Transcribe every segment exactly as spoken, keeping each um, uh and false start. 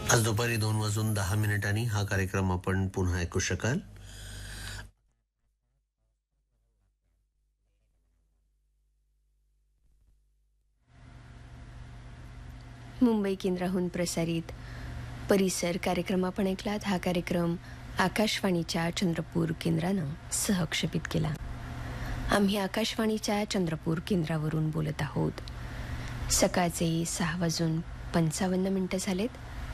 आज दुपारी दोन वाजून दहा मिनिटांनी हा कार्यक्रम आपण पुन्हा ऐकू शकाल. मुंबई केंद्राहून प्रसारित परिसर कार्यक्रम आपण ऐकलात. हा कार्यक्रम आकाशवाणीच्या चंद्रपूर केंद्रानं सहक्षेपित केला. आम्ही आकाशवाणीच्या चंद्रपूर केंद्रावरून बोलत आहोत. सकाळचे सहा वाजून पंचावन्न मिनिटं झालेत.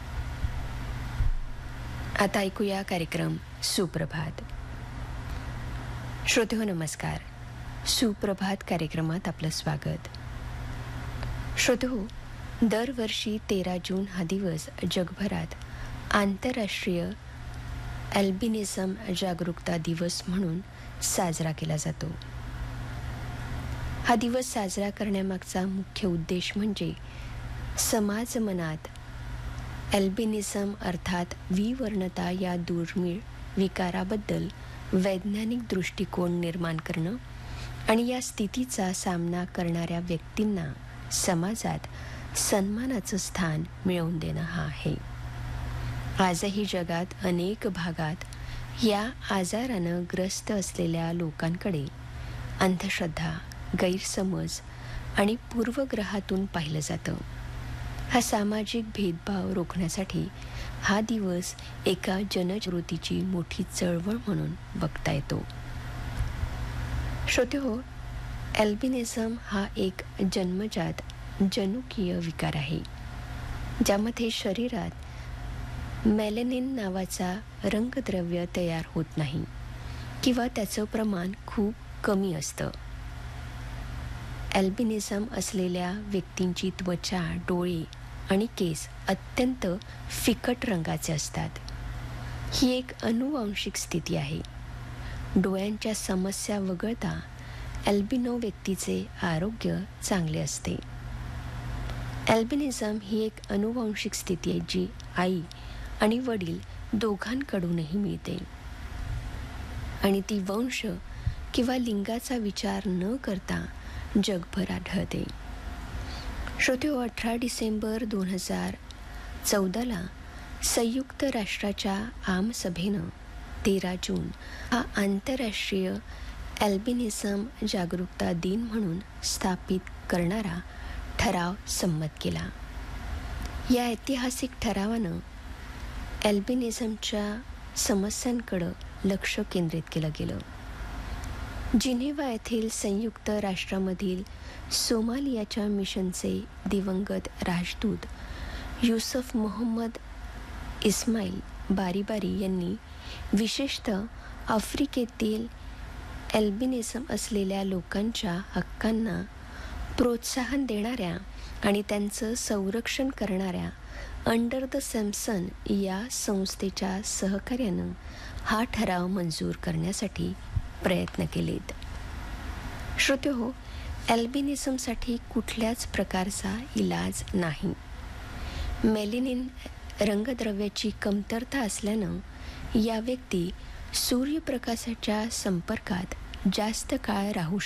आता ऐकूया कार्यक्रम सुप्रभात. श्रोतेहो नमस्कार. सुप्रभात कार्यक्रमात आपलं स्वागत. श्रोतेहो, दरवर्षी तेरा जून हा दिवस जगभरात आंतरराष्ट्रीय अल्बिनिझम जागरूकता दिवस म्हणून साजरा केला जातो. हा दिवस साजरा करण्यामागचा मुख्य उद्देश म्हणजे समाज मनात अल्बिनिझम अर्थात विवर्णता या दुर्मिळ विकाराबद्दल वैज्ञानिक दृष्टिकोन निर्माण करणं आणि या स्थितीचा सामना करणाऱ्या व्यक्तींना समाजात सन्मानाचं स्थान मिळवून देणं हा आहे. आजही जगात अनेक भागात या आजारानं ग्रस्त असलेल्या लोकांकडे अंधश्रद्धा, गैरसमज आणि पूर्वग्रहातून पाहिलं जातं. हा सामाजिक भेदभाव रोखण्यासाठी हा दिवस एका जनजागृतीची मोठी चळवळ म्हणून बघता येतो. श्रोतेहो, अल्बिनिझम हा एक जन्मजात जनुकीय विकार आहे, ज्यामध्ये शरीरात मेलॅनिन नावाचा रंगद्रव्य तयार होत नाही किंवा त्याचं प्रमाण खूप कमी असतं. अल्बिनिझम असलेल्या व्यक्तींची त्वचा, डोळे आणि केस अत्यंत फिकट रंगाचे असतात. ही एक अनुवांशिक स्थिती आहे. डोळ्यांच्या समस्या वगळता अल्बिनो व्यक्तीचे आरोग्य चांगले असते. अल्बिनिझम ही एक अनुवांशिक स्थिती आहे जी आई आणि वडील दोघांकडूनही मिळते आणि ती वंश किंवा लिंगाचा विचार न करता जगभर आढळते. श्रोतेहो, अठरा डिसेंबर दोन हजार चौदाला संयुक्त राष्ट्राच्या आमसभेनं तेरा जून हा आंतरराष्ट्रीय अल्बिनिझम जागरूकता दिन म्हणून स्थापित करणारा ठराव संमत केला. या ऐतिहासिक ठरावानं अल्बिनिझमच्या समस्यांकडं लक्ष केंद्रित केलं गेलं. जिनेव्हा येथील संयुक्त राष्ट्रामधील सोमालियाच्या मिशनचे दिवंगत राजदूत युसुफ मोहम्मद इस्माईल बारीबारी यांनी विशेषतः आफ्रिकेतील अल्बिनिझम असलेल्या लोकांच्या हक्कांना प्रोत्साहन देणाऱ्या आणि त्यांचं संरक्षण करणाऱ्या अंडर द सॅमसन या संस्थेच्या सहकार्यानं हा ठराव मंजूर करण्यासाठी प्रयत्न केलेत. श्रोतेहो, अल्बिनिझमसाठी कुठल्याच प्रकारचा इलाज नाही. मेलॅनिन रंगद्रव्याची कमतरता असल्यानं या व्यक्ती सूर्यप्रकाशाच्या संपर्कात जास्त काळ राहू